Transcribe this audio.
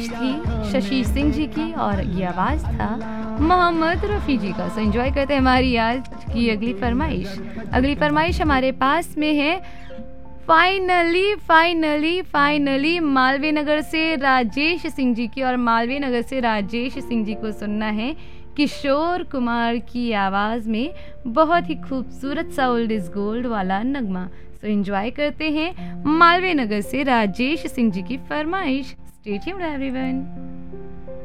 थी शशि सिंह जी की और ये आवाज़ था मोहम्मद रफ़ी जी का। सो एंजॉय करते हैं हमारी आज की अगली फरमाइश हमारे पास में है। फाइनली मालवीय नगर से राजेश सिंह जी की, और मालवीय नगर से राजेश सिंह जी को सुनना है किशोर कुमार की आवाज़ में बहुत ही खूबसूरत सा ओल्ड इज गोल्ड वाला नगमा। सो एंजॉय करते हैं मालवीय नगर से राजेश सिंह जी की फरमाइश। Stay tuned everyone.